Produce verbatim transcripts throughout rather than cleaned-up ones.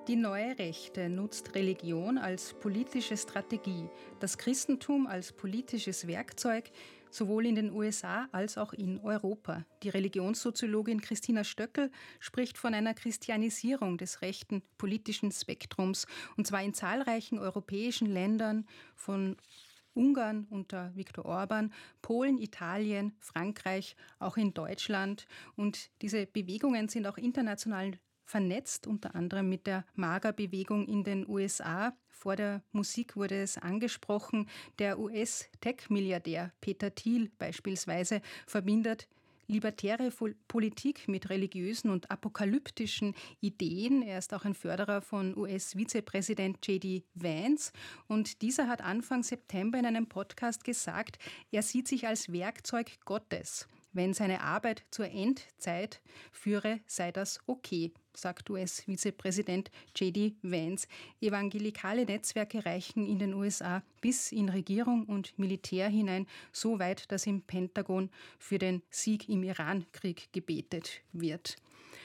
Die neue Rechte nutzt Religion als politische Strategie, das Christentum als politisches Werkzeug, sowohl in den U S A als auch in Europa. Die Religionssoziologin Christina Stöckel spricht von einer Christianisierung des rechten politischen Spektrums, und zwar in zahlreichen europäischen Ländern, von Ungarn unter Viktor Orban, Polen, Italien, Frankreich, auch in Deutschland. Und diese Bewegungen sind auch international vernetzt, unter anderem mit der MAGA-Bewegung in den U S A. Vor der Musik wurde es angesprochen, der U S-Tech-Milliardär Peter Thiel beispielsweise verbindet libertäre Politik mit religiösen und apokalyptischen Ideen. Er ist auch ein Förderer von U S-Vizepräsident J D Vance. Und dieser hat Anfang September in einem Podcast gesagt, er sieht sich als Werkzeug Gottes. Wenn seine Arbeit zur Endzeit führe, sei das okay, sagt U S-Vizepräsident J D Vance. Evangelikale Netzwerke reichen in den U S A bis in Regierung und Militär hinein, so weit, dass im Pentagon für den Sieg im Irankrieg gebetet wird.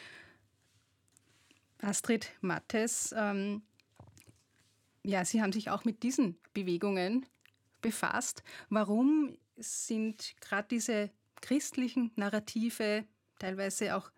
Astrid Mattes, ähm, ja, Sie haben sich auch mit diesen Bewegungen befasst. Warum sind gerade diese christlichen Narrative, teilweise auch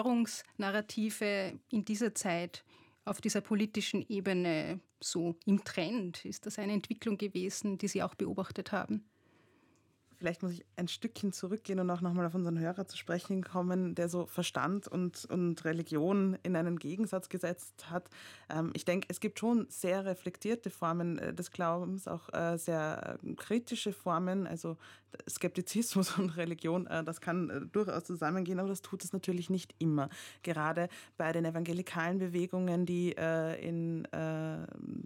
Verschwörungsnarrative in dieser Zeit auf dieser politischen Ebene so im Trend? Ist das eine Entwicklung gewesen, die Sie auch beobachtet haben? Vielleicht muss ich ein Stückchen zurückgehen und auch nochmal auf unseren Hörer zu sprechen kommen, der so Verstand und, und Religion in einen Gegensatz gesetzt hat. Ähm, ich denke, es gibt schon sehr reflektierte Formen des Glaubens, auch äh, sehr kritische Formen, also Skeptizismus und Religion, äh, das kann äh, durchaus zusammengehen, aber das tut es natürlich nicht immer. Gerade bei den evangelikalen Bewegungen, die äh, in, äh,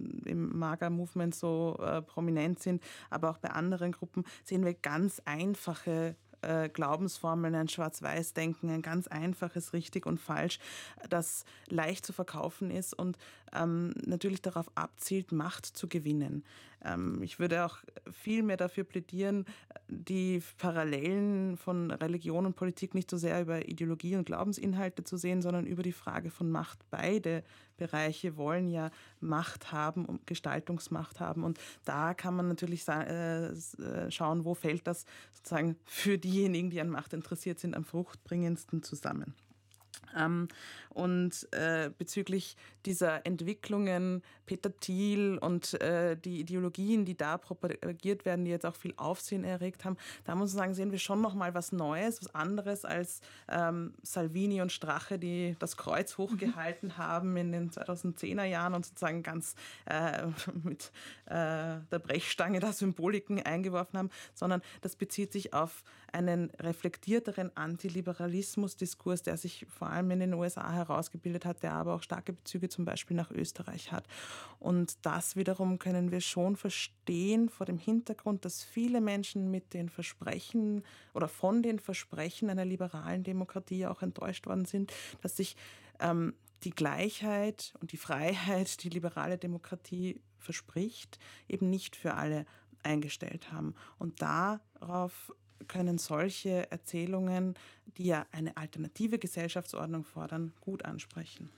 im MAGA-Movement so äh, prominent sind, aber auch bei anderen Gruppen sehen wir ganz ganz einfache äh, Glaubensformeln, ein Schwarz-Weiß-Denken, ein ganz einfaches Richtig und Falsch, das leicht zu verkaufen ist und ähm, natürlich darauf abzielt, Macht zu gewinnen. Ähm, ich würde auch viel mehr dafür plädieren, die Parallelen von Religion und Politik nicht so sehr über Ideologie und Glaubensinhalte zu sehen, sondern über die Frage von Macht. Beide Bereiche wollen ja Macht haben und Gestaltungsmacht haben. Und da kann man natürlich äh, schauen, wo fällt das sozusagen für diejenigen, die an Macht interessiert sind, am fruchtbringendsten zusammen. Ähm, und äh, bezüglich dieser Entwicklungen, Peter Thiel und äh, die Ideologien, die da propagiert werden, die jetzt auch viel Aufsehen erregt haben, da muss man sagen, sehen wir schon noch mal was Neues, was anderes als ähm, Salvini und Strache, die das Kreuz hochgehalten mhm. haben in den zweitausendzehner Jahren und sozusagen ganz äh, mit äh, der Brechstange da Symboliken eingeworfen haben, sondern das bezieht sich auf einen reflektierteren Antiliberalismus-Diskurs, der sich vor allem in den U S A herausgebildet hat, der aber auch starke Bezüge zum Beispiel nach Österreich hat. Und das wiederum können wir schon verstehen vor dem Hintergrund, dass viele Menschen mit den Versprechen oder von den Versprechen einer liberalen Demokratie auch enttäuscht worden sind, dass sich ähm, die Gleichheit und die Freiheit, die liberale Demokratie verspricht, eben nicht für alle eingestellt haben. Und darauf können solche Erzählungen, die ja eine alternative Gesellschaftsordnung fordern, gut ansprechen.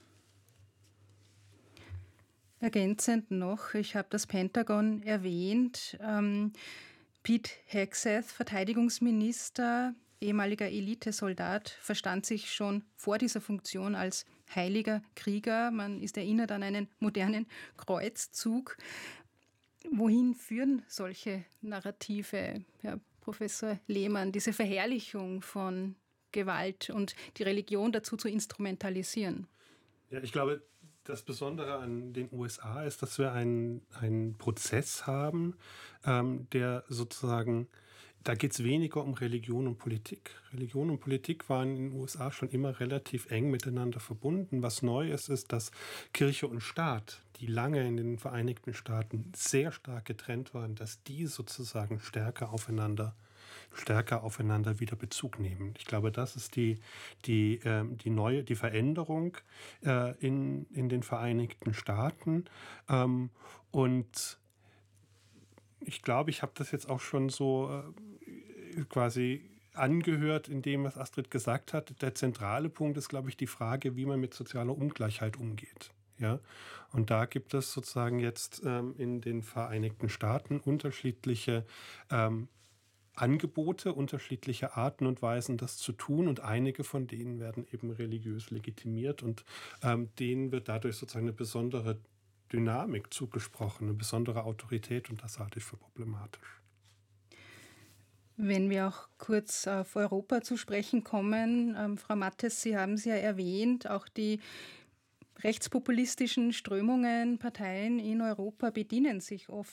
Ergänzend noch, ich habe das Pentagon erwähnt, ähm, Pete Hegseth, Verteidigungsminister, ehemaliger Elitesoldat, verstand sich schon vor dieser Funktion als heiliger Krieger. Man ist erinnert an einen modernen Kreuzzug. Wohin führen solche Narrative, Herr Professor Lehmann, diese Verherrlichung von Gewalt und die Religion dazu zu instrumentalisieren? Ja, ich glaube, das Besondere an den U S A ist, dass wir einen, einen Prozess haben, ähm, der sozusagen, da geht es weniger um Religion und Politik. Religion und Politik waren in den U S A schon immer relativ eng miteinander verbunden. Was neu ist, ist, dass Kirche und Staat, die lange in den Vereinigten Staaten sehr stark getrennt waren, dass die sozusagen stärker aufeinander stärker aufeinander wieder Bezug nehmen. Ich glaube, das ist die, die, äh, die neue, die Veränderung äh, in, in den Vereinigten Staaten. Ähm, und ich glaube, ich habe das jetzt auch schon so äh, quasi angehört in dem, was Astrid gesagt hat. Der zentrale Punkt ist, glaube ich, die Frage, wie man mit sozialer Ungleichheit umgeht. Ja? Und da gibt es sozusagen jetzt ähm, in den Vereinigten Staaten unterschiedliche ähm, Angebote, unterschiedliche Arten und Weisen, das zu tun. Und einige von denen werden eben religiös legitimiert und ähm, denen wird dadurch sozusagen eine besondere Dynamik zugesprochen, eine besondere Autorität und das halte ich für problematisch. Wenn wir auch kurz auf Europa zu sprechen kommen, ähm, Frau Mattes, Sie haben es ja erwähnt, auch die rechtspopulistischen Strömungen, Parteien in Europa bedienen sich oft